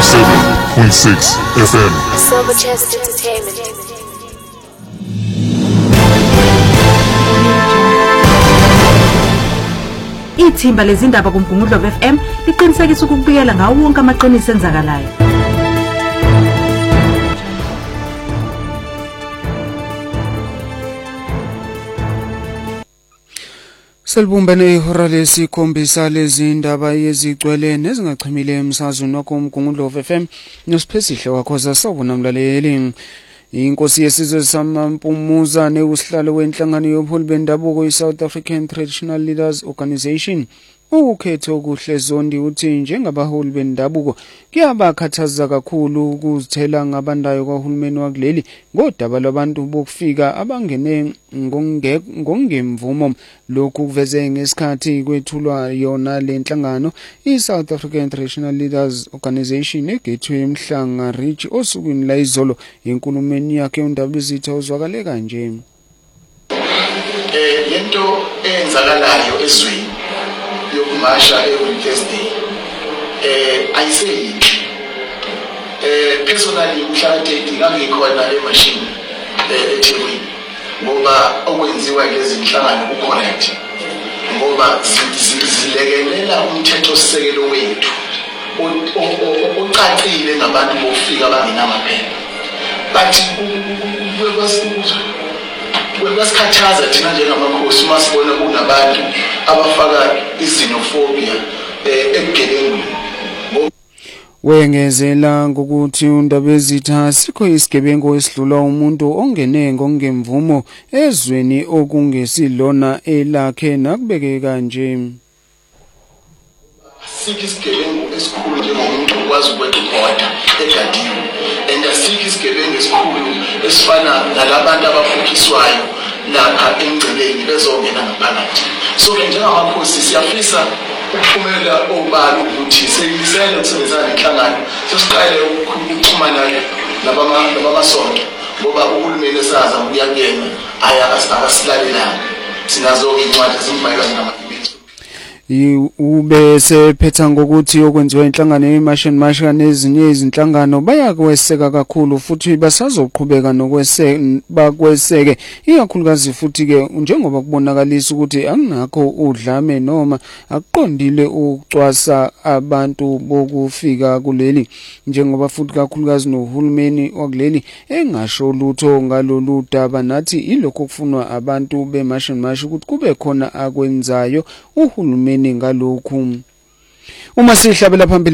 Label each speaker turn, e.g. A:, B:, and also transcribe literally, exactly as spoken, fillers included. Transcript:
A: seven point six F M.
B: Silver Chest Entertainment.
C: Ithimba lezindaba kuMgungundlovu F M liqinisekisa ukubuyela ngawo wonke amaqiniso enzakalayo.
D: Selbumbene ihora lesikhombisa lezindaba yezigcwele nezingachimile emsazweni wakho uMgungundlovu F M nosiphethihle wakho zasawubona mlaleli. Inkosi yesizwe samaMpumuza neusihlalo wenhlangano yobuholi bendabuko iSouth African Traditional Leaders Organisation ukhetho okuhle Zondi uthi njengabaholi bendabuko kuyabakhathaza kakhulu ukuzithela ngabandayo kahulumeni wakuleli ngodaba labantu bokufika abangene ngongemvumo lokhu kuveze ngesikhathi kwethulwa yona lenhlangano iSouth African Traditional Leaders Organisation egethwe eMhlanga Ridge osukwini la izolo yenkulumeni yakhe undaba izitha uzwakale kanje.
E: Eh lento enzakalayo ezweni yokumasha every Thursday eh ayiseyi eh personally mhla date ngangikhona emashini eh eThekwini ngoba okwenziwa lezi inhlangano ku correct ngoba zilekelela umthetho sisekelo wethu ocacile ngabantu bofika abangenamaphepha bathi kwebasibuza kwebasikhathaza thina njengamakhosi masibona kunabantu abafaka izinofobia ebugebengwini.
D: Wengezela ngokuthi undaba ezitha sikho isigebengu esidlula umuntu ongene ngongemvumo ezweni okungesilona elakhe nakubeke kanje.
E: Sikho isigebengu esikhulu njengomuntu okwazi ukweqa ibhoda egadiwe and asikho isigebengu esikhulu esifana nalabantu abafukiswayo lapha emgcibeni bezongena ngaphakathi. So ke njengamakhosi siyafisa ukuphumela obala ukuthi seyisele ukusebenzana nenhlangano sesiqale ukuxhumana nabamasonto ngoba uhulumeni esaza ukuyakena aya asilalelanga sinazo incwadi zimbayela nama
D: ubese phetha ngokuthi okwenziwa inhlangano yeMashini Masha nezinye izinhlangano bayakweseka kakhulu futhi basazoqhubeka nokweseka bakweseke ikakhulukazi futhi ke njengoba kubonakalisa ukuthi anginakho udlame noma akuqondile ukucwasa abantu bokufika kuleli njengoba futhi kakhulukazi nohulumeni wakuleli engasho lutho ngalolu daba nathi ilokho kufunwa abantu beMashini Masha ukuthi kube khona akwenzayo uhulumeni ngalokhu uma sihlabela phambili